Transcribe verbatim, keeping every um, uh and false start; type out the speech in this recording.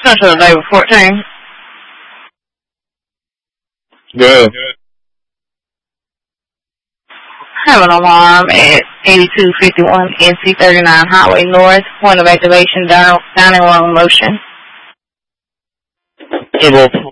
Central Labor fourteen. Good. Have an alarm at eighty-two fifty-one N C thirty-nine Highway North. Point of activation, dining room motion. Table